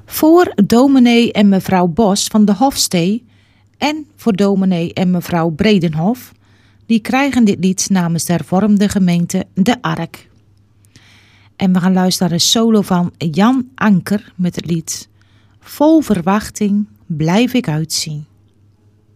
Voor dominee en mevrouw Bos van de Hofstee en voor dominee en mevrouw Bredenhof, die krijgen dit lied namens de hervormde gemeente De Ark. En we gaan luisteren naar een solo van Jan Anker met het lied Vol verwachting blijf ik uitzien.